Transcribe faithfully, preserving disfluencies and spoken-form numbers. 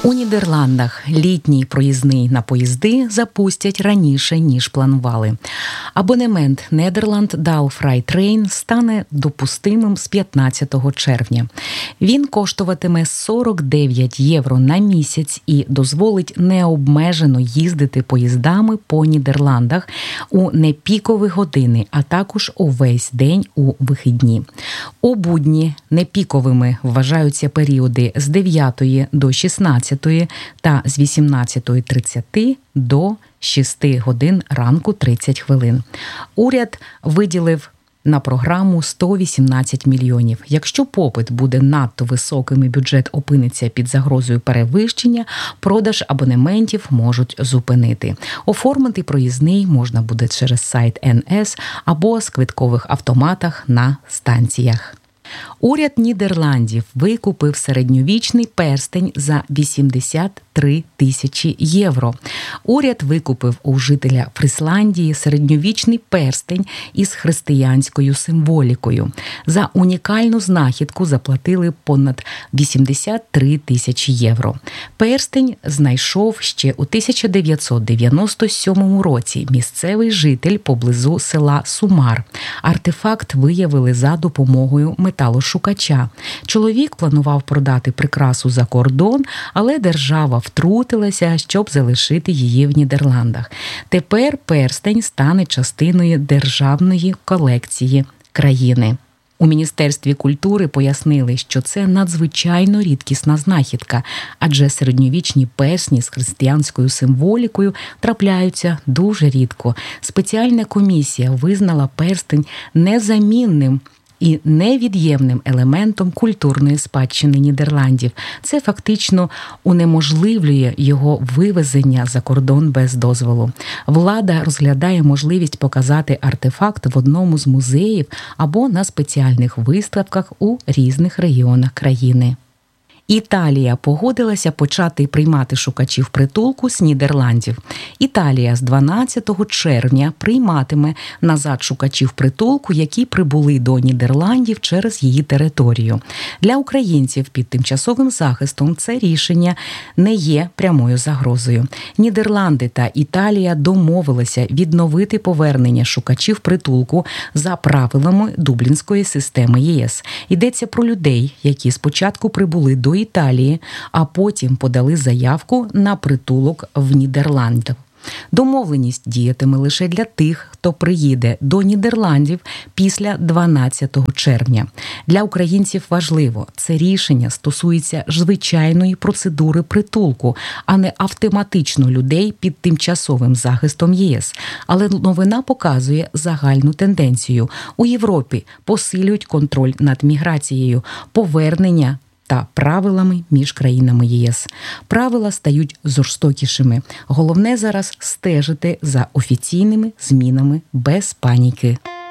У Нідерландах літній проїзний на поїзди запустять раніше, ніж планували. Абонемент Nederland Dal-Freight Train стане допустимим з п'ятнадцятого червня. Він коштуватиме сорок дев'ять євро на місяць і дозволить необмежено їздити поїздами по Нідерландах у непікові години, а також увесь день у вихідні. У будні непіковими вважаються періоди з дев'ятої до шістнадцятої та з вісімнадцятої тридцяти до шести годин ранку тридцять хвилин. Уряд виділив на програму сто вісімнадцять мільйонів. Якщо попит буде надто високим і бюджет опиниться під загрозою перевищення, продаж абонементів можуть зупинити. Оформити проїзний можна буде через сайт ен ес або з квиткових автоматах на станціях. Уряд Нідерландів викупив середньовічний перстень за вісімдесят три тисячі євро. Уряд викупив у жителя Фрисландії середньовічний перстень із християнською символікою. За унікальну знахідку заплатили понад вісімдесят три тисячі євро. Перстень знайшов ще у тисяча дев'ятсот дев'яносто сьомому році місцевий житель поблизу села Сумар. Артефакт виявили за допомогою металошукача. Чоловік планував продати прикрасу за кордон, але держава втрутилася, щоб залишити її в Нідерландах. Тепер перстень стане частиною державної колекції країни. У Міністерстві культури пояснили, що це надзвичайно рідкісна знахідка, адже середньовічні персні з християнською символікою трапляються дуже рідко. Спеціальна комісія визнала перстень незамінним і невід'ємним елементом культурної спадщини Нідерландів. Це фактично унеможливлює його вивезення за кордон без дозволу. Влада розглядає можливість показати артефакт в одному з музеїв або на спеціальних виставках у різних регіонах країни. Італія погодилася почати приймати шукачів притулку з Нідерландів. Італія з дванадцятого червня прийматиме назад шукачів притулку, які прибули до Нідерландів через її територію. Для українців під тимчасовим захистом це рішення не є прямою загрозою. Нідерланди та Італія домовилися відновити повернення шукачів притулку за правилами Дублінської системи ЄС. Йдеться про людей, які спочатку прибули до Італії, а потім подали заявку на притулок в Нідерландах. Домовленість діятиме лише для тих, хто приїде до Нідерландів після дванадцятого червня. Для українців важливо, це рішення стосується звичайної процедури притулку, а не автоматично людей під тимчасовим захистом ЄС. Але новина показує загальну тенденцію. У Європі посилюють контроль над міграцією, повернення та правилами між країнами ЄС. Правила стають жорстокішими. Головне зараз стежити за офіційними змінами без паніки.